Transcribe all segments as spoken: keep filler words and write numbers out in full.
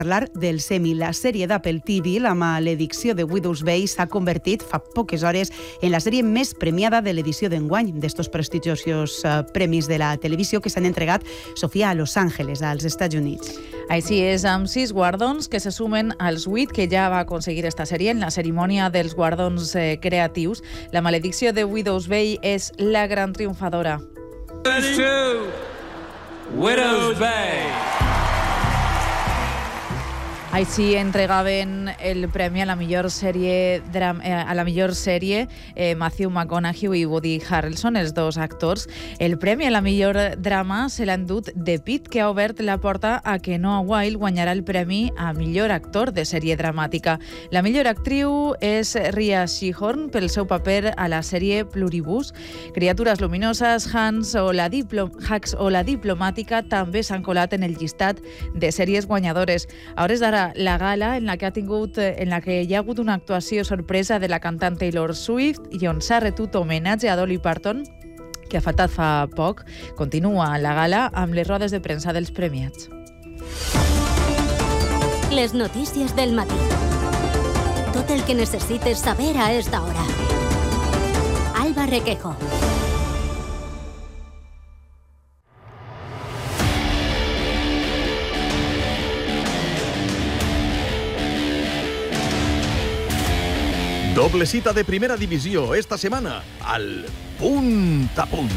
parlar del semi. La sèrie d'Apple T V, La maledicció de Widow's Bay, s'ha convertit fa poques hores en la sèrie més premiada de l'edició d'enguany d'estos prestigiosos uh, premis de la televisió que s'han entregat, Sofia, a Los Angeles, als Estats Units. Així és, amb sis guardons que se sumen als vuit que ja va aconseguir esta sèrie en la cerimònia dels guardons eh, creatius. La maledicció de Widow's Bay és la gran triomfadora. Widow's Bay. Així entregaven el premi a la millor sèrie, a la millor sèrie eh, Matthew McConaughey i Woody Harrelson, els dos actors. El premi a la millor drama se l'ha endut The Pitt, que ha obert la porta a que Noah Wyle guanyarà el premi a millor actor de sèrie dramàtica. La millor actriu és Rhea Seehorn pel seu paper a la sèrie Pluribus. Criatures luminoses, Hans o la, Diplo- Hacks o la diplomàtica també s'han colat en el llistat de sèries guanyadores. A hores d'ara, la gala en la que ha tingut, en la que hi ha hagut una actuació sorpresa de la cantant Taylor Swift i on s'ha retut homenatge a Dolly Parton, que ha faltat fa poc. Continua la gala amb les rodes de premsa dels premiats. Les notícies del matí. Tot el que necessites saber a esta hora. Alba Requejo. Doble cita de primera divisió esta setmana al Punt a Punt.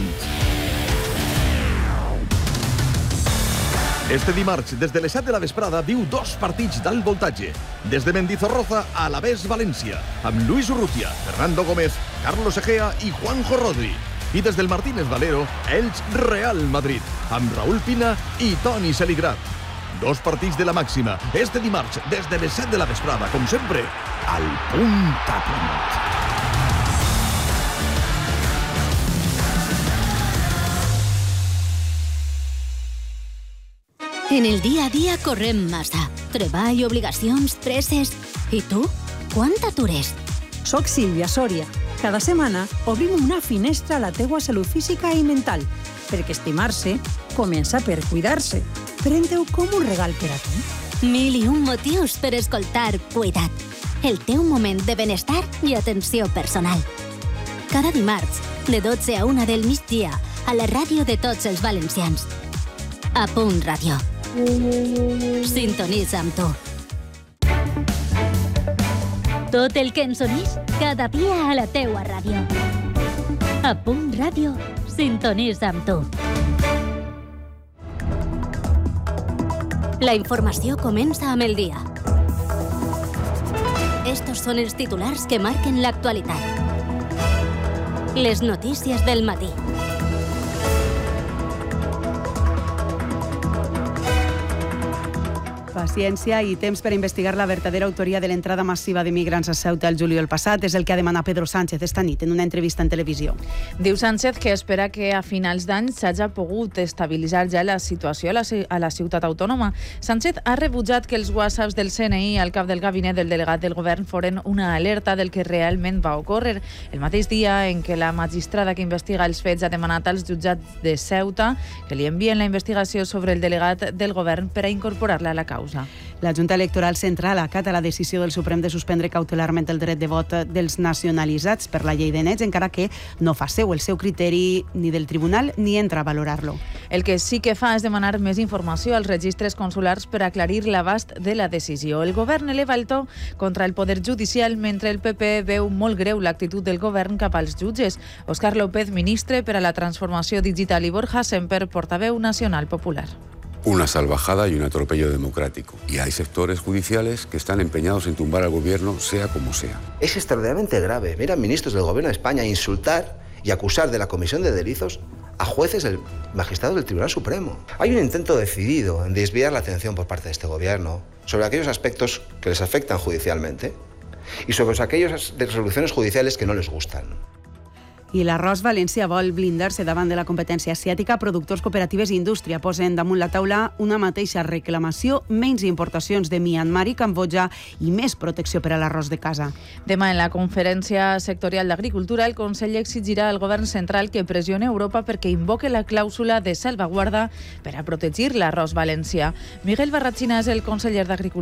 Este dimarts, des de les set de la vesprada, viu dos partits d'alt voltatge. Des de Mendizorroza a l'Aves València, amb Luis Urrutia, Fernando Gómez, Carlos Egea i Juanjo Rodri. I des del Martínez Valero, Elx Real Madrid, amb Raúl Pina i Toni Seligrat. Dos partits de la màxima, este dimarts, des de les set de la vesprada, com sempre, al Punt a Punt. En el dia a dia correm massa. Treball, obligacions, presses... I tu? Quant atures? Soc Sílvia Sòria. Cada setmana obrim una finestra a la teua salut física i mental, perquè estimar-se comença per cuidar-se. Pren-te-ho com un regal per a tu. Mil i un motius per escoltar Cuida't. El teu moment de benestar i atenció personal. Cada dimarts, de dotze a una del migdia, a la ràdio de tots els valencians. A Punt Ràdio. Sintonitza amb tu. Tot el que ens unís cada dia a la teua ràdio. A Punt Ràdio, sintonitza amb tu. La informació comença amb el dia. Estos són els titulars que marquen l'actualitat. Les notícies del matí. Paciència i temps per investigar la verdadera autoria de l'entrada massiva de migrants a Ceuta el juliol passat és el que ha demanat Pedro Sánchez esta nit en una entrevista en televisió. Diu Sánchez que espera que a finals d'any s'hagi pogut estabilitzar ja la situació a la, a la ciutat autònoma. Sánchez ha rebutjat que els whatsapps del C N I al cap del gabinet del delegat del govern foren una alerta del que realment va ocórrer. El mateix dia en què la magistrada que investiga els fets ha demanat als jutjats de Ceuta que li envien la investigació sobre el delegat del govern per a incorporar-la a la causa. La Junta Electoral Central acata la decisió del Suprem de suspendre cautelarment el dret de vot dels nacionalitzats per la llei de nets, encara que no fa seu el seu criteri ni del tribunal ni entra a valorar-lo. El que sí que fa és demanar més informació als registres consulars per aclarir l'abast de la decisió. El govern eleva el to contra el poder judicial mentre el P P veu molt greu l'actitud del govern cap als jutges. Óscar López, ministre per a la transformació digital, i Borja Semper, portaveu nacional popular. Una salvajada y un atropello democrático. Y hay sectores judiciales que están empeñados en tumbar al gobierno, sea como sea. Es extraordinariamente grave ver a ministros del gobierno de España insultar y acusar de la comisión de delitos a jueces y magistrados del Tribunal Supremo. Hay un intento decidido en desviar la atención por parte de este gobierno sobre aquellos aspectos que les afectan judicialmente y sobre aquellas resoluciones judiciales que no les gustan. I l'arròs valencià vol blindar-se davant de la competència asiàtica. Productors, cooperatives i indústria posen damunt la taula una mateixa reclamació, menys importacions de Myanmar i Cambodja i més protecció per a l'arròs de casa. Demà, en la conferència sectorial d'Agricultura, el Consell exigirà al govern central que pressioni Europa perquè invoque la clàusula de salvaguarda per a protegir l'arròs valencià. Miguel Barrachina és el conseller d'Agricultura.